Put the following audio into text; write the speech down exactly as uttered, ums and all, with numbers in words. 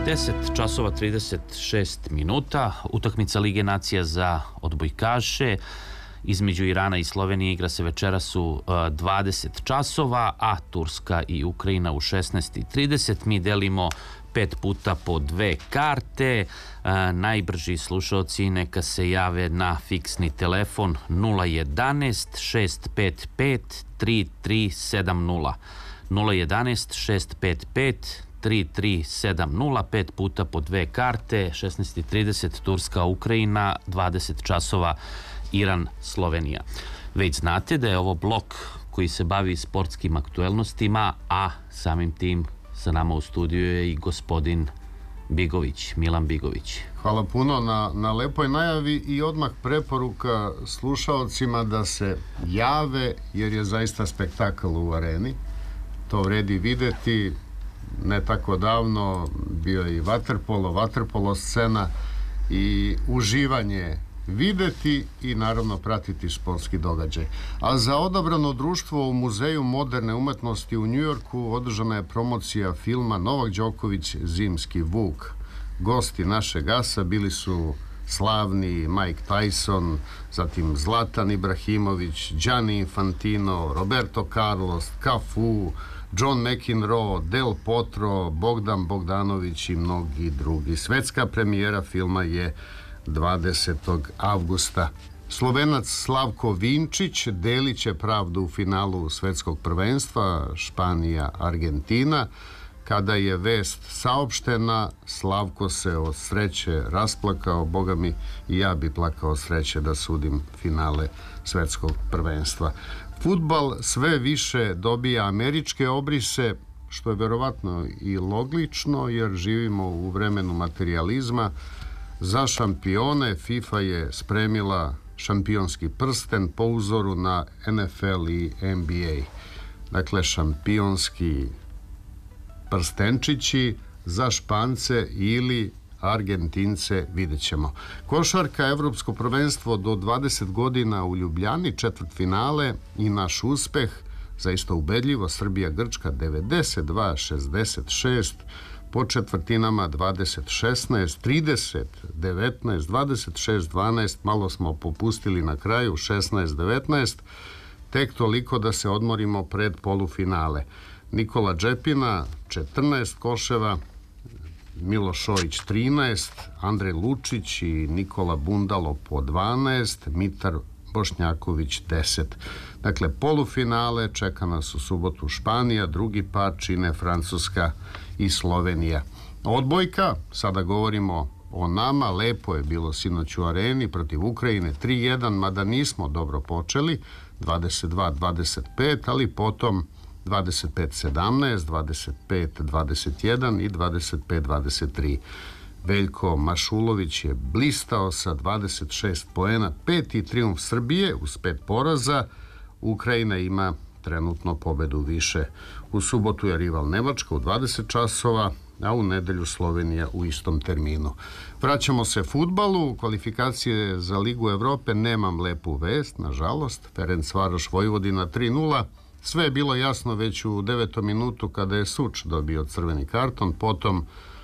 deset časova trideset šest minuta, utakmica Lige nacija za odbojkaše između Irana i Slovenije igra se večeras u dvadeset časova, a Turska i Ukrajina u šesnaest i trideset. Mi delimo pet puta po dve karte. Najbrži slušalci neka se jave na fiksni telefon nula jedanaest šest pet pet tri tri sedam nula. nula jedanaest šest pet pet tri tri sedam nula, pet puta po dve karte, šesnaest i trideset Turska, Ukrajina, dvadeset časova Iran, Slovenija. Već znate da je ovo blok koji se bavi sportskim aktuelnostima, a samim tim sa nama u studiju je i gospodin Bigović, Milan Bigović. Hvala puno na, na lepoj najavi i odmah preporuka slušaocima da se jave, jer je zaista spektakl u areni. To vredi videti. Ne tako davno bio je i vaterpolo, vaterpolo scena i uživanje videti i naravno pratiti sportski događaj. A za odabrano društvo u Muzeju moderne umetnosti u Njujorku održana je promocija filma Novak Đoković, Zimski vuk. Gosti našeg asa bili su slavni Mike Tyson, zatim Zlatan Ibrahimović, Gianni Infantino, Roberto Carlos, Cafu, John McEnroe, Del Potro, Bogdan Bogdanović i mnogi drugi. Svetska premijera filma je dvadesetog avgusta. Slovenac Slavko Vinčić delit će pravdu u finalu svetskog prvenstva Španija-Argentina. Kada je vest saopštena, Slavko se od sreće rasplakao. Boga mi, i ja bi plakao od sreće da sudim finale svetskog prvenstva. Fudbal sve više dobija američke obrise, što je verovatno i logično, jer živimo u vremenu materijalizma. Za šampione FIFA je spremila šampionski prsten po uzoru na N F L i N B A. Dakle, šampionski prstenčići za Špance ili Argentince, vidjet ćemo. Košarka, evropsko prvenstvo do dvadeset godina u Ljubljani, četvrtfinale i naš uspeh, zaista ubedljivo, Srbija-Grčka devedeset dva šezdeset šest, po četvrtinama dvadeset šesnaest, trideset devetnaest, dvadeset šest dvanaest, malo smo popustili na kraju, šesnaest devetnaest, tek toliko da se odmorimo pred polufinale. Nikola Džepina četrnaest koševa, Miloš Šojić trinaest, Andrej Lučić i Nikola Bundalo po dvanaest, Mitar Bošnjaković deset. Dakle, polufinale, čeka nas u subotu Španija, drugi par čine Francuska i Slovenija. Odbojka, sada govorimo o nama, lepo je bilo sinoć u areni protiv Ukrajine tri jedan, mada nismo dobro počeli, dvadeset dva dvadeset pet, ali potom dvadeset pet sedamnaest, dvadeset pet dvadeset jedan i dvadeset pet dvadeset tri. Veljko Mašulović je blistao sa dvadeset šest poena, peti trijumf Srbije uz pet poraza. Ukrajina ima trenutno pobedu više. U subotu je rival Nemačka u dvadeset časova, a u nedelju Slovenija u istom terminu. Vraćamo se fudbalu, kvalifikacije za Ligu Evrope, nemam lepu vest, nažalost. Ferencvaroš Vojvodina tri nula. Sve je bilo jasno već u devetom minutu kada je Suč dobio crveni karton, potom